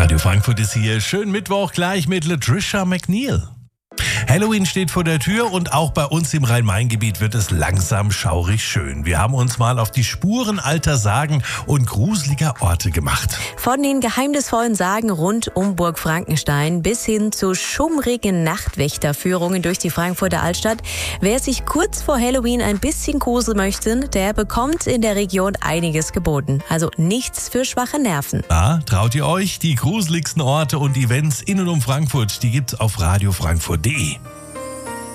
Radio Frankfurt ist hier. Schönen Mittwoch gleich mit Latricia McNeil. Halloween steht vor der Tür und auch bei uns im Rhein-Main-Gebiet wird es langsam schaurig schön. Wir haben uns mal auf die Spuren alter Sagen und gruseliger Orte gemacht. Von den geheimnisvollen Sagen rund um Burg Frankenstein bis hin zu schummrigen Nachtwächterführungen durch die Frankfurter Altstadt. Wer sich kurz vor Halloween ein bisschen gruseln möchte, der bekommt in der Region einiges geboten. Also nichts für schwache Nerven. Traut ihr euch? Die gruseligsten Orte und Events in und um Frankfurt, die gibt's auf radiofrankfurt.de.